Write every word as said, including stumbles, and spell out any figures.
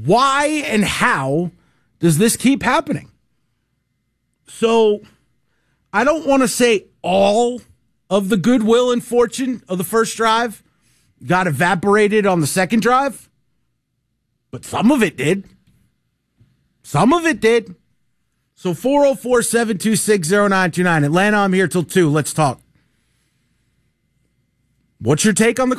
why and how does this keep happening? So I don't want to say all of the goodwill and fortune of the first drive got evaporated on the second drive, but some of it did. Some of it did. So four oh four, seven two six, oh nine two nine. Atlanta, I'm here till two. Let's talk. What's your take on the